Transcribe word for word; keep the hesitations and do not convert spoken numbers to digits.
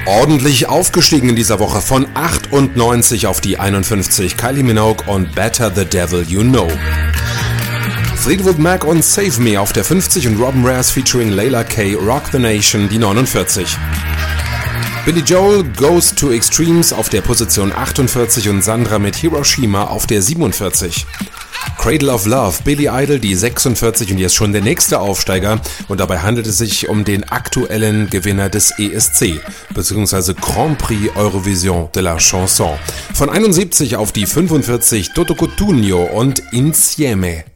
Ordentlich aufgestiegen in dieser Woche von achtundneunzig auf die einundfünfzig. Kylie Minogue und Better the Devil You Know. Fleetwood Mac und Save Me auf der fünfzig und Robin Rares featuring Layla K. Rock the Nation die neunundvierzig. Billy Joel Goes to Extremes auf der Position achtundvierzig und Sandra mit Hiroshima auf der siebenundvierzig. Cradle of Love, Billy Idol die sechsundvierzig und jetzt schon der nächste Aufsteiger und dabei handelt es sich um den aktuellen Gewinner des E S C bzw. Grand Prix Eurovision de la Chanson. Von einundsiebzig auf die fünfundvierzig Toto Cutugno und Insieme.